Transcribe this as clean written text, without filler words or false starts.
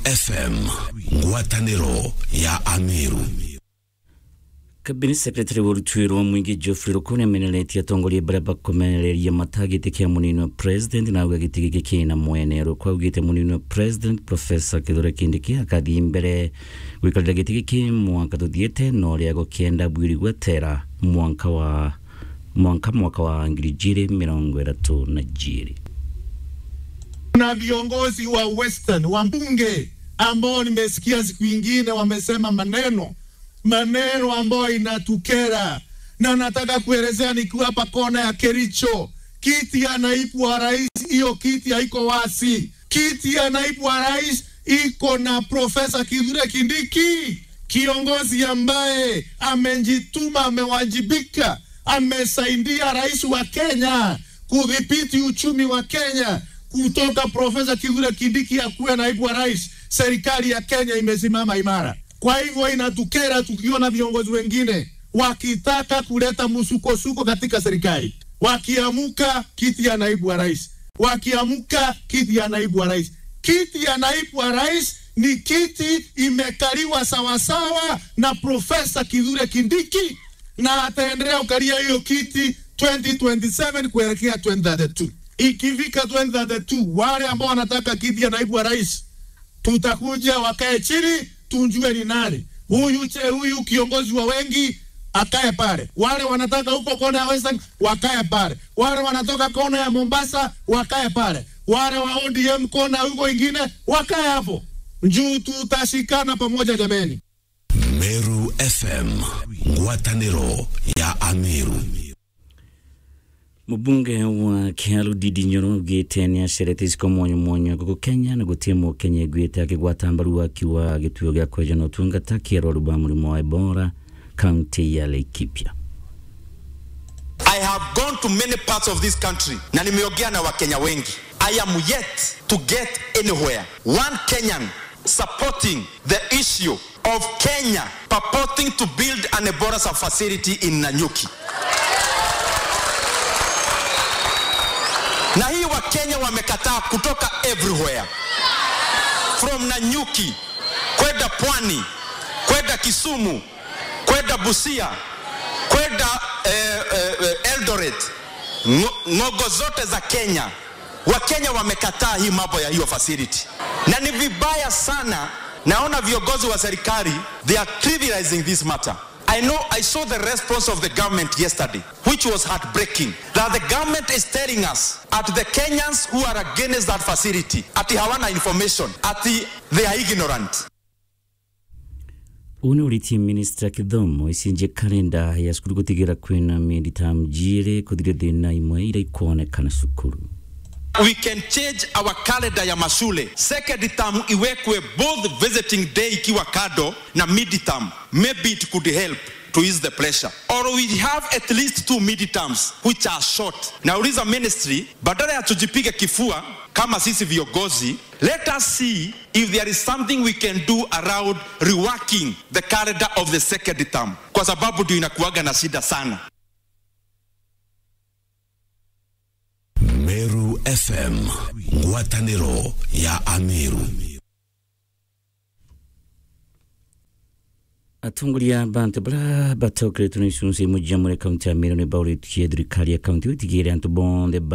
FM ngwataniro ya Amiru. Cabinet Secretary W'Urutwiro Mwingi Geoffrey Rukuni ameneletia tongoria baraba komenereria matagite kia munini wa president na ugagitigi kina mwenero kwa ugite munini wa president Professor Kithure Kindiki akathi imbere wikalira gitigi ki mwaka tuthiete no ria gokienda bwiri gwetera mwaka wa 2032. Kuna viongozi wa Western wambunge ambao nimesikia siku nyingine wamesema maneno ambayo inatukera, na nataka kuelezea nikiwa hapa kona ya Kericho, kiti ya naibu wa rais, hiyo kiti haiko wasi. Kiti ya naibu wa rais iko na Professor Kithure Kindiki, kiongozi ambaye amejituma, amewajibika, amesaidia rais wa Kenya kudhibiti uchumi wa Kenya. Kutoka Professor Kithure Kindiki akuwe naibu wa rais, serikali ya Kenya imesimama imara. Kwa hivyo inatukera tukiona viongozi wengine wakitaka kuleta msukosuko katika serikali. Wakiamuka kiti ya naibu wa rais. Wakiamuka kiti ya naibu wa rais. Kiti ya naibu wa rais ni kiti imekaliwa sawasawa na Professor Kithure Kindiki, na ataendelea kukalia hiyo kiti 2027 kuelekea 2032. Ikifika 2032 wale ambao wanataka kiti ya naibu wa rais tutakuja wakae chini tunjue ni nani. Huyu kiongozi wa wengi akae pale. Wale wanataka huko kona ya Western wakae pale. Wale wanatoka kona ya Mombasa wakae pale. Wale wa ODM kona huko ingine wakae hapo. Njoo tutashikana pamoja jameni. Meru FM ngwataniro ya Amiru. Mubunge wa Kialu Didi Nyoro gitenia sherete siko mwonyo guko Kenya na gutiemo Kenya gwita kigwatambaru akiwa gituyo gya kweja no tungata kero ruba mulimo wa Ebola county ya Laikipia. I have gone to many parts of this country na nimeongea na Wakenya wengi. I am yet to get anywhere one Kenyan supporting the issue of Kenya purporting to build an Ebola facility in Nanyuki. Na hii wa Kenya wamekataa kutoka everywhere. From Nanyuki, kwenda Pwani, kwenda Kisumu, kwenda Busia, kwenda Eldoret, ngogo zote za Kenya. Wa Kenya wamekataa hii mambo ya hiyo facility. Na ni vibaya sana, naona viongozi wa serikali, they are trivializing this matter. I saw the response of the government yesterday, which was heartbreaking. That the government is telling us, at the Kenyans who are against that facility, at hawana information, they are ignorant. Unuriti Minister Kithomo isinje kalenda ya skulu gutigira kwina meditam jire kuthire thina imwe ira ikuonekana sukuru. We can change our calendar ya mashule. Second term iwekwe both visiting day ikiwa kado na mid-term. Maybe it could help to ease the pressure. Or we have at least 2 mid-terms which are short. Nauliza ministry, badala ya tujipiga kifua kama sisi viongozi, let us see if there is something we can do around reworking the calendar of the second term. Kwa sababu ndio inakuaga na shida sana. Meru FM ngwataniro ya Amiru. Atungulia bantu bra batokre tunisunsi mujamure county Amiru ne bawri tiedri kalia county utigira antu bonde